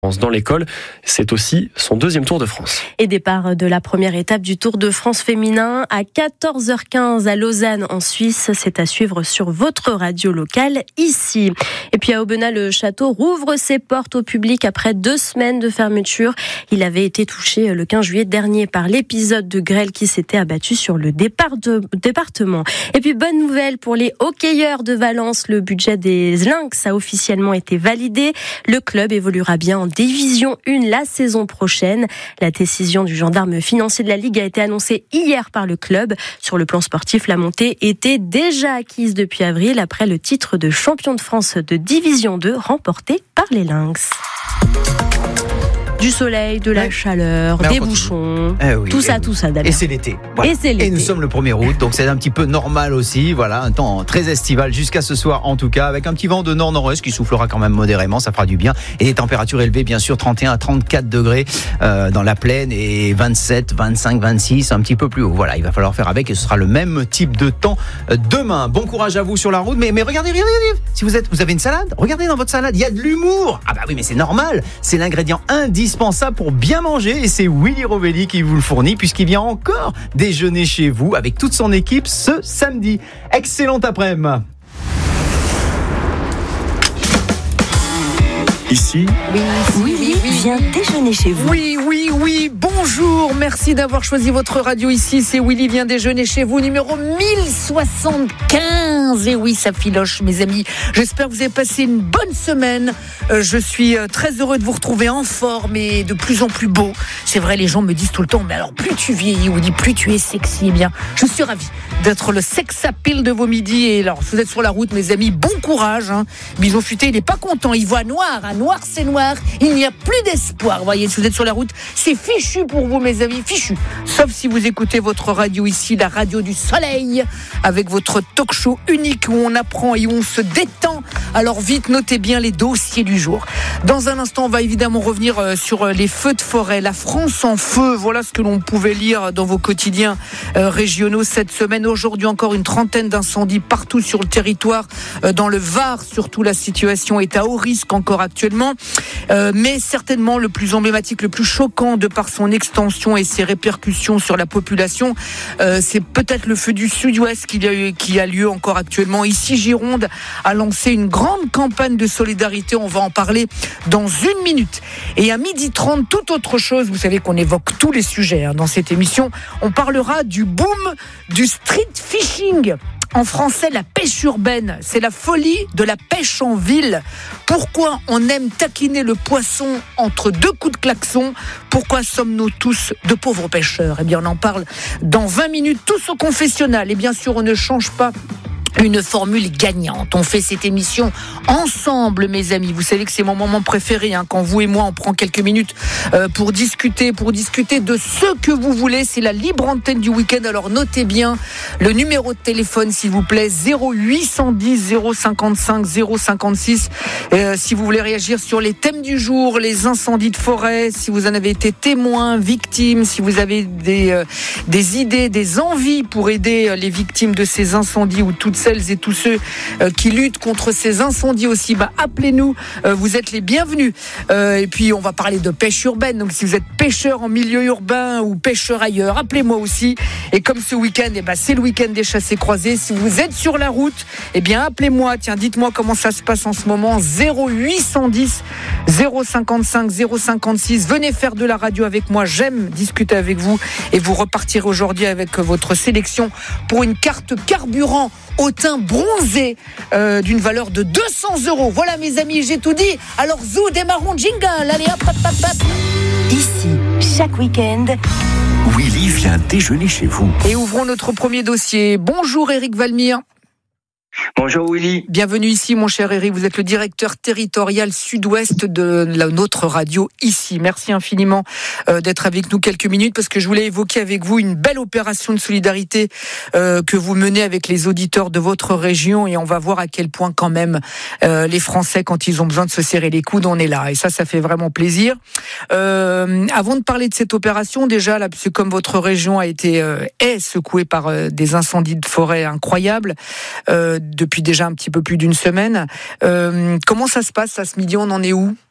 dans l'école. C'est aussi son deuxième Tour de France. Et départ de la première étape du Tour de France féminin à 14h15 à Lausanne en Suisse. C'est à suivre sur votre radio locale ici. Et puis à Aubenas, le château rouvre ses portes au public après 2 semaines de fermeture. Il avait été touché le 15 juillet dernier par l'épisode de grêle qui s'était abattu sur le département. Et puis bonne nouvelle pour les hockeyeurs de Valence. Le budget des Lynx a officiellement été validé. Le club évoluera bien en Division 1 la saison prochaine. La décision du gendarme financier de la Ligue a été annoncée hier par le club. Sur le plan sportif, la montée était déjà acquise depuis avril après le titre de champion de France de Division 2 remporté par les Lynx. Du soleil, de la chaleur, des bouchons, tout ça, Damien. Et c'est l'été. Voilà. Et c'est l'été. Et nous sommes le 1er août, donc c'est un petit peu normal aussi. Voilà, un temps très estival jusqu'à ce soir en tout cas, avec un petit vent de nord-nord-est qui soufflera quand même modérément, ça fera du bien. Et des températures élevées, bien sûr, 31 à 34 degrés dans la plaine et 27, 25, 26, un petit peu plus haut. Voilà, il va falloir faire avec et ce sera le même type de temps demain. Bon courage à vous sur la route, mais regardez, si vous avez une salade, regardez dans votre salade, il y a de l'humour. Ah bah oui, mais c'est normal, c'est l'ingrédient indispensable pour bien manger et c'est Willy Rovelli qui vous le fournit puisqu'il vient encore déjeuner chez vous avec toute son équipe ce samedi. Excellente après-midi. Ici, oui, viens déjeuner chez vous. Oui, bonjour, merci d'avoir choisi votre radio ici, c'est Willy vient déjeuner chez vous, numéro 1075, et oui, ça filoche mes amis, j'espère que vous avez passé une bonne semaine, je suis très heureux de vous retrouver en forme et de plus en plus beau, c'est vrai, les gens me disent tout le temps, mais alors plus tu vieillis, Willy, plus tu es sexy, eh bien, je suis ravi d'être le sex appeal de vos midis, et alors, si vous êtes sur la route, mes amis, bon courage, Bison Futé, il n'est pas content, il voit noir, noir c'est noir, il n'y a plus d'espoir. Vous voyez, si vous êtes sur la route, c'est fichu pour vous, mes amis, fichu. Sauf si vous écoutez votre radio ici, la radio du soleil, avec votre talk show unique où on apprend et où on se détend. Alors vite, notez bien les dossiers du jour. Dans un instant, on va évidemment revenir sur les feux de forêt. La France en feu, voilà ce que l'on pouvait lire dans vos quotidiens régionaux cette semaine. Aujourd'hui, encore une trentaine d'incendies partout sur le territoire. Dans le Var, surtout, la situation est à haut risque encore actuellement. Mais certainement le plus emblématique, le plus choquant de par son extension et ses répercussions sur la population, c'est peut-être le feu du Sud-Ouest qui a lieu encore actuellement. Ici, Gironde a lancé une grande campagne de solidarité, on va en parler dans 1 minute. Et à 12h30, toute autre chose, vous savez qu'on évoque tous les sujets dans cette émission, on parlera du boom du street fishing. En français, la pêche urbaine, c'est la folie de la pêche en ville. Pourquoi on aime taquiner le poisson entre 2 coups de klaxon ? Pourquoi sommes-nous tous de pauvres pêcheurs ? Eh bien, on en parle dans 20 minutes, tous au confessionnal. Et bien sûr, on ne change pas une formule gagnante. On fait cette émission ensemble, mes amis. Vous savez que c'est mon moment préféré, quand vous et moi, on prend quelques minutes pour discuter de ce que vous voulez. C'est la libre antenne du week-end. Alors, notez bien le numéro de téléphone, s'il vous plaît, 0810 055 056. Si vous voulez réagir sur les thèmes du jour, les incendies de forêt, si vous en avez été témoin, victime, si vous avez des idées, des envies pour aider les victimes de ces incendies ou toutes celles et tous ceux qui luttent contre ces incendies aussi, appelez-nous, vous êtes les bienvenus. Et puis on va parler de pêche urbaine, donc si vous êtes pêcheur en milieu urbain ou pêcheur ailleurs, appelez-moi aussi. Et comme ce week-end, c'est le week-end des chassés croisés, si vous êtes sur la route, appelez-moi, dites-moi comment ça se passe en ce moment, 0810 055 056, venez faire de la radio avec moi, j'aime discuter avec vous et vous repartirez aujourd'hui avec votre sélection pour une carte carburant au teint bronzé d'une valeur de 200 €. Voilà mes amis, j'ai tout dit. Alors zou, démarrons jingle. Allez hop. Ici, chaque week-end, Willy vient déjeuner chez vous. Et ouvrons notre premier dossier. Bonjour Éric Valmire. Bonjour Willy. Bienvenue ici mon cher Éric, vous êtes le directeur territorial sud-ouest de notre radio ici. Merci infiniment d'être avec nous quelques minutes parce que je voulais évoquer avec vous une belle opération de solidarité que vous menez avec les auditeurs de votre région et on va voir à quel point quand même les Français quand ils ont besoin de se serrer les coudes, on est là et ça fait vraiment plaisir. Avant de parler de cette opération, déjà là, parce que comme votre région a été est secouée par des incendies de forêt incroyables, depuis déjà un petit peu plus d'1 semaine. Comment ça se passe à ce midi? On en est où?